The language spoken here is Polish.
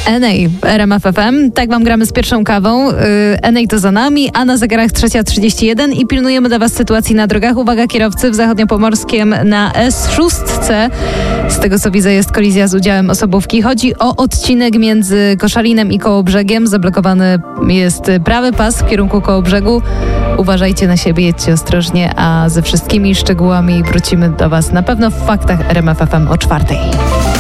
Enej w RMF FM. Tak wam gramy z pierwszą kawą. Enej to za nami, a na zegarach 3:31 i pilnujemy dla was sytuacji na drogach. Uwaga, kierowcy w zachodniopomorskiem na S6. Z tego co widzę, jest kolizja z udziałem osobówki. Chodzi o odcinek między Koszalinem i Kołobrzegiem. Zablokowany jest prawy pas w kierunku Kołobrzegu. Uważajcie na siebie, jedźcie ostrożnie, a ze wszystkimi szczegółami wrócimy do was na pewno w faktach RMF FM o 4:00.